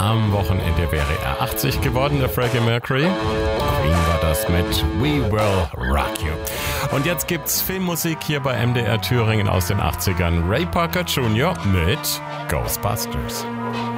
Am Wochenende wäre er 80 geworden, der Freddie Mercury. Queen war das mit We Will Rock You. Und jetzt gibt's Filmmusik hier bei MDR Thüringen aus den 80ern. Ray Parker Jr. mit Ghostbusters.